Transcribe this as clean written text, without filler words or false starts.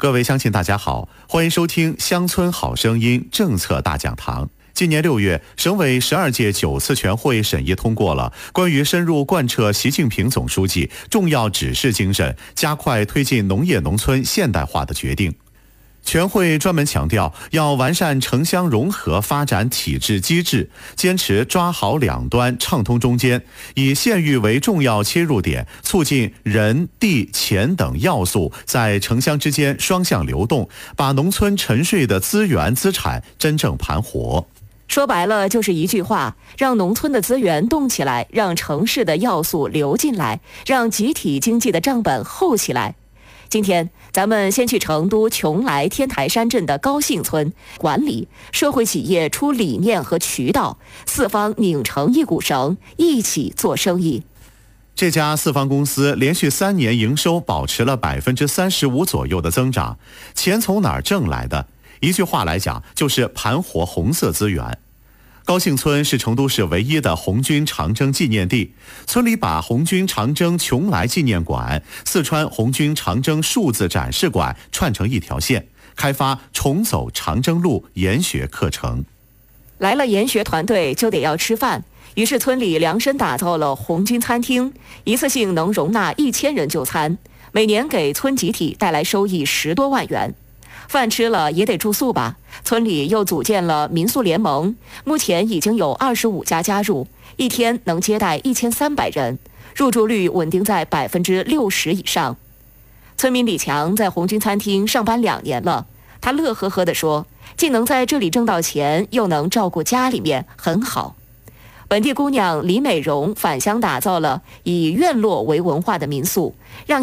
各位乡亲大家好，欢迎收听乡村好声音政策大讲堂。今年6月，省委12届9次全会审议通过了关于深入贯彻习近平总书记重要指示精神，加快推进农业农村现代化的决定。全会专门强调，要完善城乡融合发展体制机制，坚持抓好两端畅通中间，以县域为重要切入点，促进人、地、钱等要素在城乡之间双向流动，把农村沉睡的资源资产真正盘活。 说白了就是一句话，让农村的资源动起来，让城市的要素流进来，让集体经济的账本厚起来。今天咱们先去成都邛崃天台山镇的高兴村，管理社会企业出理念和渠道，四方拧成一股绳，一起做生意。 这家四方公司连续3年营收保持了35%左右的增长，钱从哪儿挣来的？一句话来讲，就是盘活红色资源。高兴村是成都市唯一的红军长征纪念地，村里把红军长征邛崃纪念馆、四川红军长征数字展示馆串成一条线，开发重走长征路研学课程。 来了研学团队就得要吃饭，于是村里量身打造了红军餐厅，一次性能容纳1000人就餐，每年给村集体带来收益10多万元。饭吃了也得住宿吧，村里又组建了民宿联盟，目前已经有25家加入，一天能接待1300人，入住率稳定在60%以上。村民李强在红军餐厅上班2年了，他乐呵呵地说，既能在这里挣到钱，又能照顾家里面，很好。本地姑娘李美荣返乡打造了以院落为文化的民宿，让